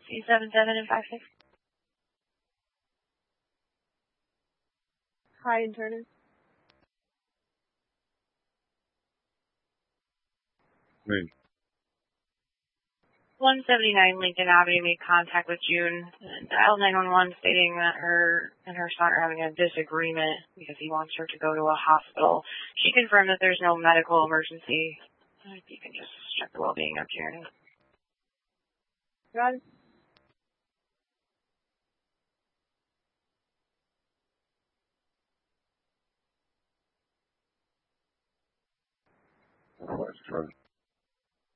277 and 56. Hi, internist. Me. 179 Lincoln Avenue made contact with June and dialed 911 stating that her and her son are having a disagreement because he wants her to go to a hospital. She confirmed that there's no medical emergency. If you can just check the well-being of June. Got it. Western.